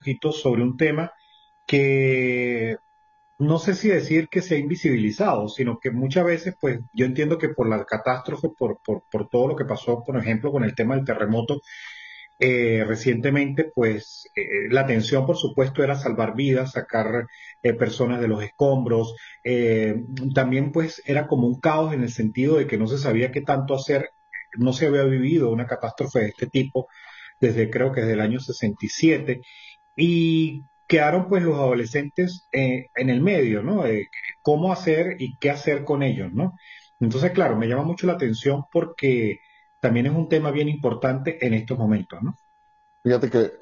poquito sobre un tema que no sé si decir que se ha invisibilizado, sino que muchas veces, pues yo entiendo que por la catástrofe, por todo lo que pasó, por ejemplo, con el tema del terremoto, recientemente, pues la atención, por supuesto, era salvar vidas, sacar personas de los escombros. También, pues, era como un caos en el sentido de que no se sabía qué tanto hacer. No se había vivido una catástrofe de este tipo desde, creo que desde el año 67. Y quedaron, pues, los adolescentes en el medio, ¿no? Cómo hacer y qué hacer con ellos, ¿no? Entonces, claro, me llama mucho la atención porque también es un tema bien importante en estos momentos, ¿no? Fíjate que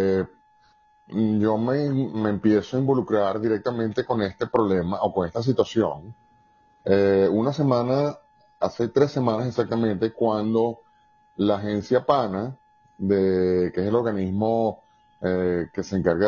yo me empiezo a involucrar directamente con este problema o con esta situación. Una semana, hace 3 semanas exactamente, cuando la agencia PANA, que es el organismo que se encarga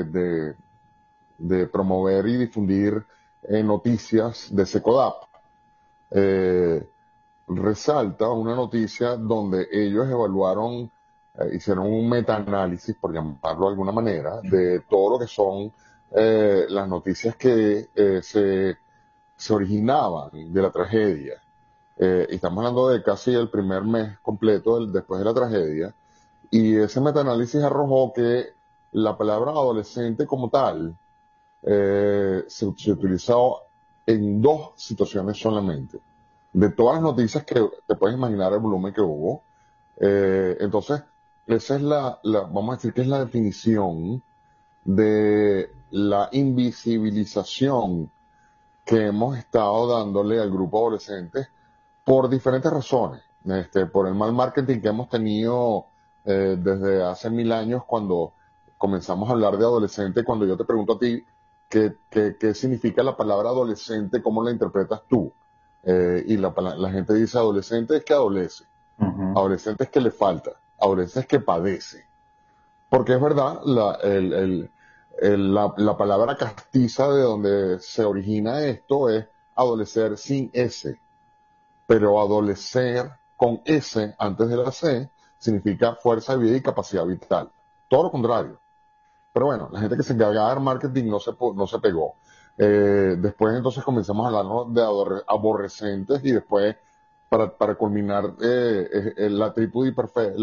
de promover y difundir noticias de SECODAP, eh, resalta una noticia donde ellos evaluaron, hicieron un metaanálisis, por llamarlo de alguna manera, de todo lo que son las noticias que se originaban de la tragedia. Y estamos hablando de casi el primer mes completo después de la tragedia. Y ese metaanálisis arrojó que la palabra adolescente como tal se utilizó en dos situaciones solamente. De todas las noticias que te puedes imaginar el volumen que hubo. Entonces, esa es vamos a decir que es la definición de la invisibilización que hemos estado dándole al grupo adolescente por diferentes razones. Por el mal marketing que hemos tenido desde hace 1000 años cuando comenzamos a hablar de adolescente, cuando yo te pregunto a ti qué significa la palabra adolescente, cómo la interpretas tú. Y la gente dice adolescente es que adolece, Ujú. adolescente es que le falta, adolescente es que padece. Porque es verdad, la palabra castiza de donde se origina esto es adolecer sin S, pero adolecer con S antes de la C significa fuerza de vida y capacidad vital. Todo lo contrario. Pero bueno, la gente que se encarga de dar marketing no se pegó. Después entonces comenzamos a hablar, ¿no?, de aborrecentes y después para culminar la trípode perfecta,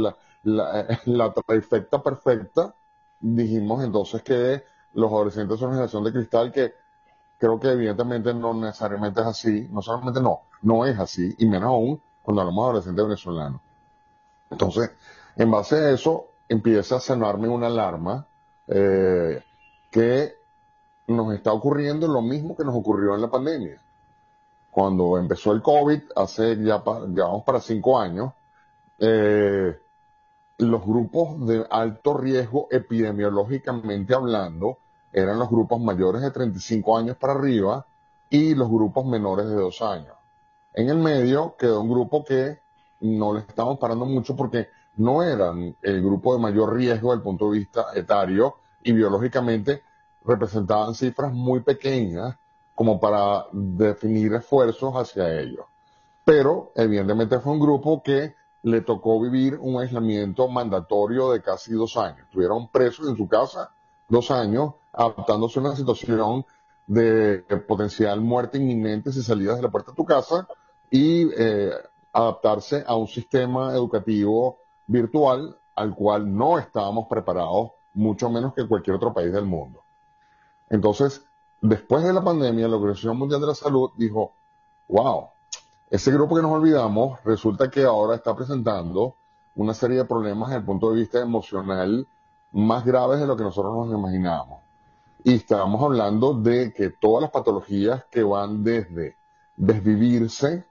la trifecta perfecta, dijimos entonces que los adolescentes son una generación de cristal que creo que evidentemente no necesariamente es así, no solamente no es así, y menos aún cuando hablamos de adolescentes venezolanos. Entonces, en base a eso, empieza a sonarme una alarma eh, que nos está ocurriendo lo mismo que nos ocurrió en la pandemia. Cuando empezó el COVID, hace ya vamos para 5 años, eh, los grupos de alto riesgo epidemiológicamente hablando eran los grupos mayores de 35 años para arriba y los grupos menores de 2 años. En el medio quedó un grupo que no le estamos parando mucho porque no eran el grupo de mayor riesgo desde el punto de vista etario y biológicamente representaban cifras muy pequeñas como para definir esfuerzos hacia ellos. Pero evidentemente fue un grupo que le tocó vivir un aislamiento mandatorio de casi 2 años. Estuvieron presos en su casa 2 años, adaptándose a una situación de potencial muerte inminente si salías de la puerta de tu casa y adaptarse a un sistema educativo virtual al cual no estábamos preparados, mucho menos que cualquier otro país del mundo. Entonces, después de la pandemia, la Organización Mundial de la Salud dijo, wow, ese grupo que nos olvidamos resulta que ahora está presentando una serie de problemas desde el punto de vista emocional más graves de lo que nosotros nos imaginábamos. Y estábamos hablando de que todas las patologías que van desde desvivirse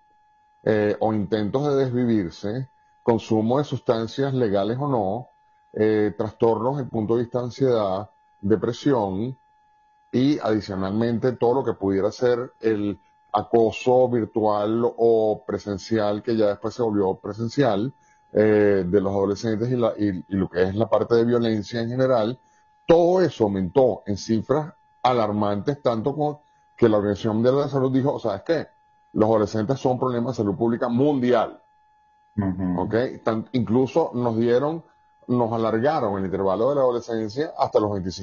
o intentos de desvivirse, consumo de sustancias legales o no, trastornos desde el punto de vista de ansiedad, depresión, y adicionalmente todo lo que pudiera ser el acoso virtual o presencial, que ya después se volvió presencial, de los adolescentes y lo que es la parte de violencia en general, todo eso aumentó en cifras alarmantes, tanto que la Organización Mundial de la Salud dijo, ¿sabes qué? Los adolescentes son un problema de salud pública mundial. Ujú. ¿Ok? Incluso nos dieron nos alargaron el intervalo de la adolescencia hasta los 25